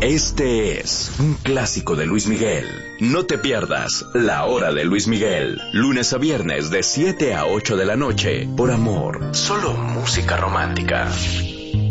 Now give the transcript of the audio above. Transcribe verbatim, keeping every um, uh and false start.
Este es un clásico de Luis Miguel. No te pierdas La Hora de Luis Miguel, lunes a viernes de siete a ocho de la noche, por Amor, solo música romántica.